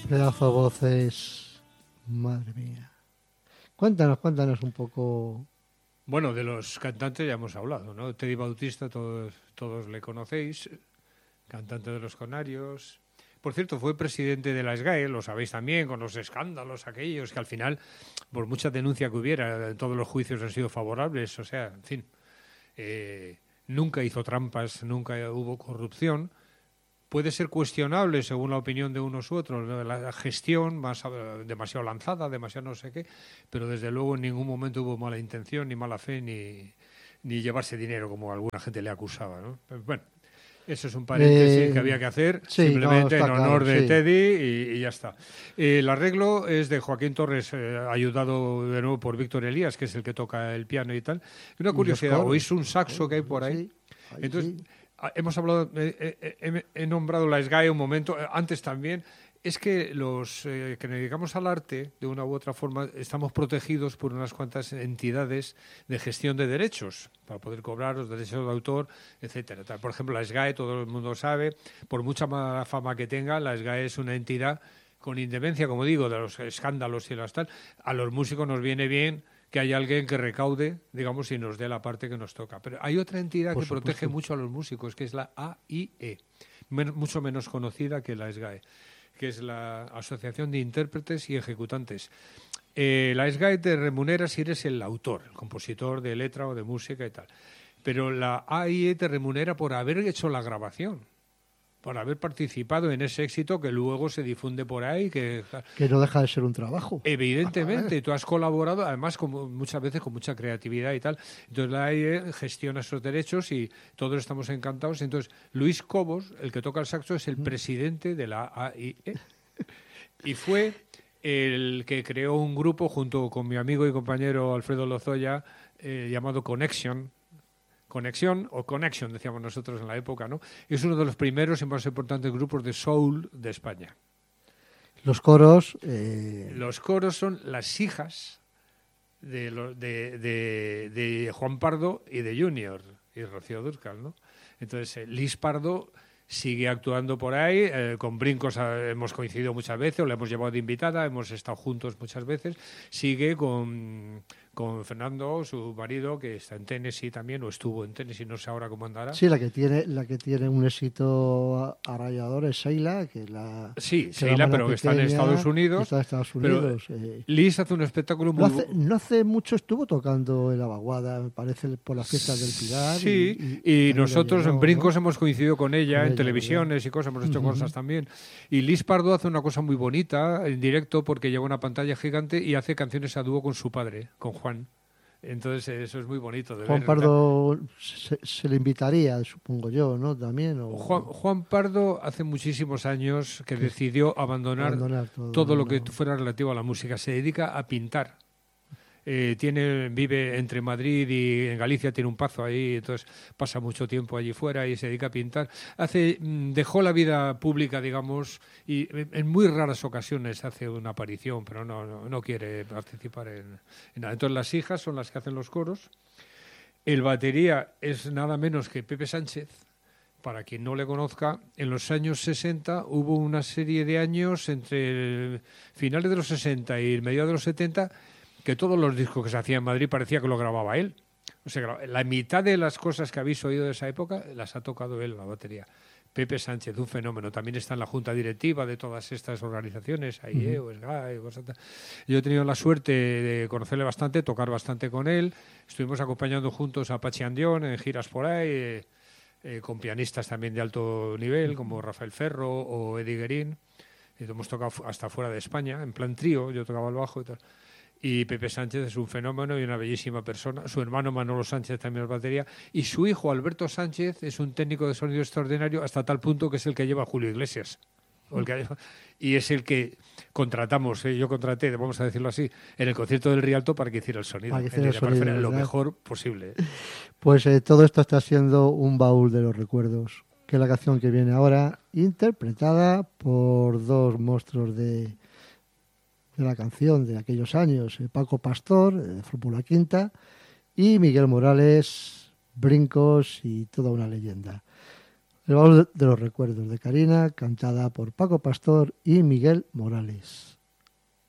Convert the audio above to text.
pedazo de voces, madre mía. Cuéntanos un poco. Bueno, de los cantantes ya hemos hablado, ¿no? Teddy Bautista, todos le conocéis, cantante de Los Canarios. Por cierto, fue presidente de la SGAE, lo sabéis también, con los escándalos aquellos, que al final, por mucha denuncia que hubiera, todos los juicios han sido favorables, o sea, en fin, nunca hizo trampas, nunca hubo corrupción. Puede ser cuestionable, según la opinión de unos u otros, la gestión demasiado lanzada, demasiado no sé qué, pero desde luego en ningún momento hubo mala intención, ni mala fe, ni llevarse dinero, como alguna gente le acusaba, ¿no? Pero bueno, eso es un paréntesis que había que hacer, sí, simplemente en honor de sí. Teddy y ya está. El arreglo es de Joaquín Torres, ayudado de nuevo por Víctor Elías, que es el que toca el piano y tal. Una curiosidad, oís un saxo que hay por ahí. Sí, entonces, sí. hemos hablado, he nombrado la SGAE un momento, antes también. Es que los que nos dedicamos al arte, de una u otra forma, estamos protegidos por unas cuantas entidades de gestión de derechos, para poder cobrar los derechos de autor, etcétera. Por ejemplo, la SGAE, todo el mundo sabe, por mucha mala fama que tenga, la SGAE es una entidad con independencia, como digo, de los escándalos y las tal. A los músicos nos viene bien que haya alguien que recaude, digamos, y nos dé la parte que nos toca. Pero hay otra entidad que protege mucho a los músicos, que es la AIE, mucho menos conocida que la SGAE, que es la Asociación de Intérpretes y Ejecutantes. La SGAE te remunera si eres el autor, el compositor de letra o de música y tal. Pero la AIE te remunera por haber hecho la grabación, por haber participado en ese éxito que luego se difunde por ahí. Que no deja de ser un trabajo. Evidentemente, tú has colaborado, además muchas veces con mucha creatividad y tal. Entonces la AIE gestiona esos derechos y todos estamos encantados. Entonces Luis Cobos, el que toca el saxo, es el presidente de la AIE. Y fue el que creó un grupo junto con mi amigo y compañero Alfredo Lozoya llamado Conexión o Connection, decíamos nosotros en la época, ¿no? Es uno de los primeros y más importantes grupos de soul de España. Los coros... Los coros son las hijas de Juan Pardo y de Junior y Rocío Dúrcal, ¿no? Entonces, Liz Pardo sigue actuando por ahí, con Brincos hemos coincidido muchas veces, o la hemos llevado de invitada, hemos estado juntos muchas veces, sigue con Fernando, su marido, que está en Tennessee también, o estuvo en Tennessee, no sé ahora cómo andará. Sí, la que tiene un éxito arrollador es Sheila, que es la... Sí, Sheila, pero que está en Estados Unidos. Pero Liz hace un espectáculo muy... No hace mucho estuvo tocando en la Vaguada, me parece, por las fiestas del Pilar. Sí, y nosotros en Brincos hemos coincidido con ella en televisiones y cosas, hemos hecho cosas también. Y Liz Pardo hace una cosa muy bonita en directo porque lleva una pantalla gigante y hace canciones a dúo con su padre, con Juan. Entonces eso es muy bonito de Juan ver. Pardo se le invitaría, supongo yo, ¿no? También. Juan Pardo hace muchísimos años que decidió abandonar todo lo que fuera relativo a la música. Se dedica a pintar. Vive entre Madrid y en Galicia, tiene un pazo ahí, entonces pasa mucho tiempo allí fuera y se dedica a pintar. Dejó la vida pública, digamos, y en muy raras ocasiones hace una aparición, pero no quiere participar en nada. Entonces las hijas son las que hacen los coros. El batería es nada menos que Pepe Sánchez. Para quien no le conozca, en los años 60 hubo una serie de años entre finales de los 60 y mediados de los 70 que todos los discos que se hacían en Madrid parecía que lo grababa él. O sea, la mitad de las cosas que habéis oído de esa época las ha tocado él, la batería. Pepe Sánchez, un fenómeno. También está en la junta directiva de todas estas organizaciones, AIE, SGAE, Yo he tenido la suerte de conocerle bastante, tocar bastante con él. Estuvimos acompañando juntos a Pachi Andión en giras por ahí, con pianistas también de alto nivel, como Rafael Ferro o Eddie Guerín. Hemos tocado hasta fuera de España, en plan trío, yo tocaba el bajo y tal. Y Pepe Sánchez es un fenómeno y una bellísima persona. Su hermano Manolo Sánchez también es batería. Y su hijo Alberto Sánchez es un técnico de sonido extraordinario hasta tal punto que es el que lleva a Julio Iglesias. Y es el que contratamos, yo contraté, vamos a decirlo así, en el concierto del Rialto para que hiciera el sonido. Lo mejor posible. Pues todo esto está siendo un baúl de los recuerdos, que es la canción que viene ahora, interpretada por dos monstruos de la canción de aquellos años, Paco Pastor, de Fórmula Quinta, y Miguel Morales, Brincos y toda una leyenda. El baúl de los recuerdos de Karina, cantada por Paco Pastor y Miguel Morales.